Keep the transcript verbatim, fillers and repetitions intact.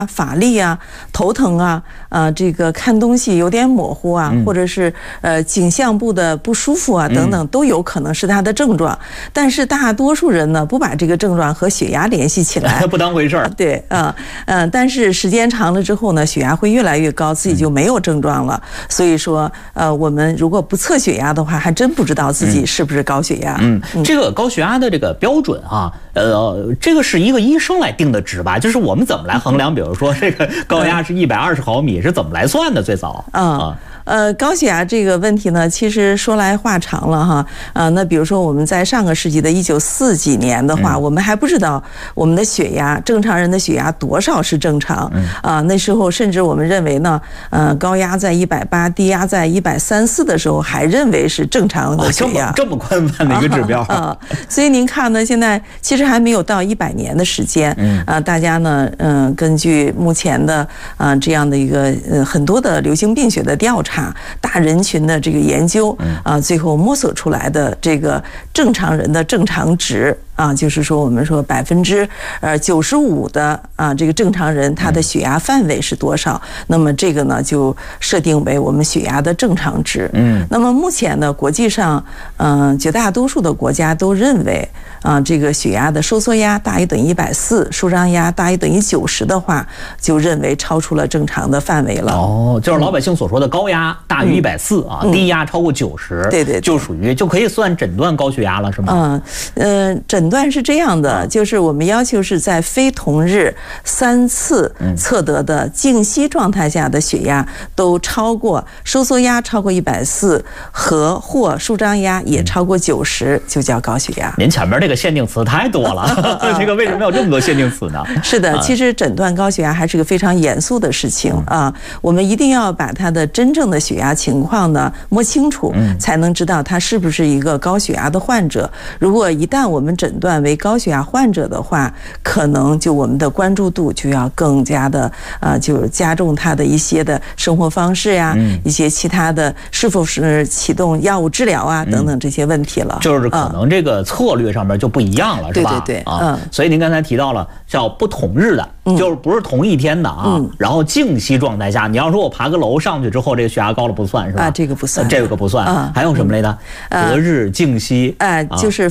乏力啊、头疼啊、呃，这个看东西有点模糊啊，或者是呃颈项部的不舒服啊等等，都有可能是它的症状。但是大多数人呢，不把这个症状和血压联系起来， 不当回事儿。 对，啊、呃，嗯、呃，但是时间长了之后呢，血压会越来越高，自己就没有症状了。所以说，呃，我们如果不测血压的话，还真不知道自己是不是高血压。 嗯，嗯这个高血压的这个标准啊，呃，这个是一个医生来定的值吧？就是我们怎么来衡量？比如说这个高压是一百二十毫米，是怎么来算的？最早啊。呃，高血压这个问题呢，其实说来话长了哈。啊、呃，那比如说我们在上个世纪的一九四几年的话，嗯、我们还不知道我们的血压，正常人的血压多少是正常。啊、呃，那时候甚至我们认为呢，呃，高压在一百八，低压在一百三四的时候，还认为是正常的血压。 哦、这么这么宽泛的一个指标啊、 呃！所以您看呢，现在其实还没有到一百年的时间。嗯。啊、呃，大家呢，嗯、呃，根据目前的啊、呃、这样的一个呃很多的流行病学的调查。大人群的这个研究啊，最后摸索出来的这个正常人的正常值啊，就是说我们说百分之呃九十五的啊这个正常人他的血压范围是多少？那么这个呢就设定为我们血压的正常值。嗯，那么目前呢，国际上嗯绝大多数的国家都认为啊这个血压的收缩压大于等于一百四，舒张压大于等于九十的话，就认为超出了正常的范围了。 哦，就是老百姓所说的高压大于一百四啊，低压超过九十， 对对， 就属于就可以算诊断高血压了，是吗？ 嗯嗯、呃，诊断是这样的，就是我们要求是在非同日三次测得的静息状态下的血压都超过收缩压超过一百四和或舒张压也超过九十，就叫高血压。 您前面这个限定词太多了，这个为什么有这么多限定词呢？ 是的，其实诊断高血压还是个非常严肃的事情啊，我们一定要把它的真正的血压情况呢摸清楚，才能知道他是不是一个高血压的患者。如果一旦我们诊断为高血压患者的话，可能就我们的关注度就要更加的呃，就加重他的一些的生活方式呀、嗯，一些其他的是否是启动药物治疗啊等等这些问题了。 就是可能这个策略上面就不一样了，嗯、是吧？ 对对对， 啊，嗯。所以您刚才提到了叫不同日的，嗯、就是不是同一天的啊。嗯、然后静息状态下，你要说我爬个楼上去之后，这个血压高了不算是吧？ 啊，这个不算， 这个不算。啊、还有什么来着？隔日静息。 哎、呃，就是。